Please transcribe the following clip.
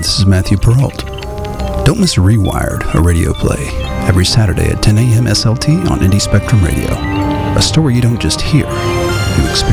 this is Matthew Perrault. Don't miss Rewired, a radio play, every Saturday at 10 a.m. SLT on Indie Spectrum Radio. A story you don't just hear, you experience.